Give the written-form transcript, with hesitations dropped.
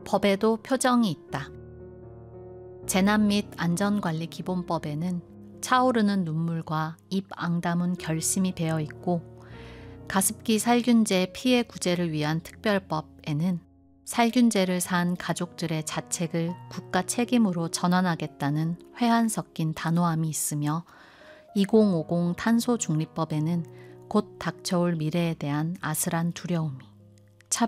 법에도 표정이 있다. 재난 및 안전관리기본법에는 차오르는 눈물과 입 앙담은 결심이 되어 있고, 가습기 살균제 피해 구제를 위한 특별법에는 살균제를 산 가족들의 자책을 국가 책임으로 전환하겠다는 회한 섞인 단호함이 있으며, 2050 탄소중립법에는 곧 닥쳐올 미래에 대한 아슬한 두려움이